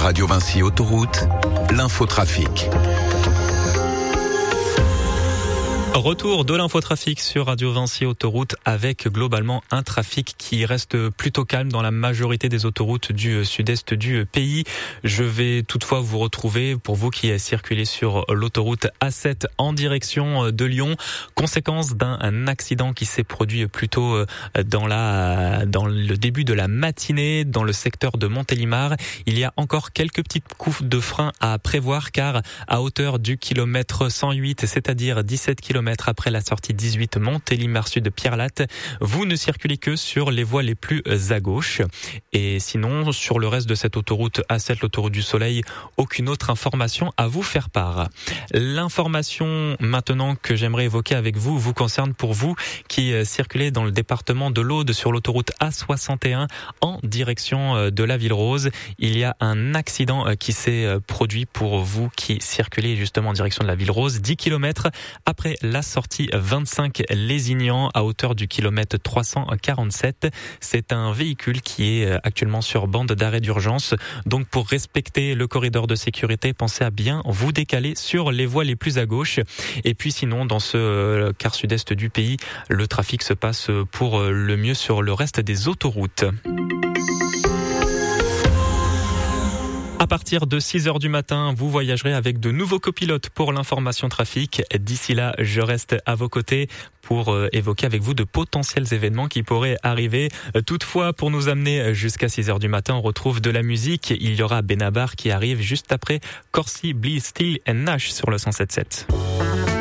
Radio Vinci Autoroute, l'infotrafic. Retour de l'infotrafic sur Radio Vinci Autoroute avec globalement un trafic qui reste plutôt calme dans la majorité des autoroutes du sud-est du pays. Je vais toutefois vous retrouver pour vous qui circulez sur l'autoroute A7 en direction de Lyon. Conséquence d'un accident qui s'est produit plutôt dans le début de la matinée dans le secteur de Montélimar. Il y a encore quelques petites coups de frein à prévoir car à hauteur du kilomètre 108, c'est-à-dire 17 km après la sortie 18 Montélimar Sud Pierrelatte, vous ne circulez que sur les voies les plus à gauche. Et sinon, sur le reste de cette autoroute A7, l'autoroute du Soleil, aucune autre information à vous faire part. L'information maintenant que j'aimerais évoquer avec vous vous concerne pour vous qui circulez dans le département de l'Aude sur l'autoroute A61 en direction de la Ville Rose. Il y a un accident qui s'est produit pour vous qui circulez justement en direction de la Ville Rose, 10 km après la sortie 25 Lézignan à hauteur du kilomètre 347. C'est un véhicule qui est actuellement sur bande d'arrêt d'urgence. Donc pour respecter le corridor de sécurité, pensez à bien vous décaler sur les voies les plus à gauche. Et puis sinon, dans ce quart sud-est du pays, le trafic se passe pour le mieux sur le reste des autoroutes. À partir de 6h du matin, vous voyagerez avec de nouveaux copilotes pour l'information trafic. D'ici là, je reste à vos côtés pour évoquer avec vous de potentiels événements qui pourraient arriver. Toutefois, pour nous amener jusqu'à 6h du matin, on retrouve de la musique. Il y aura Benabar qui arrive juste après Corsi, Bleed, Steel and Nash sur le 107.7.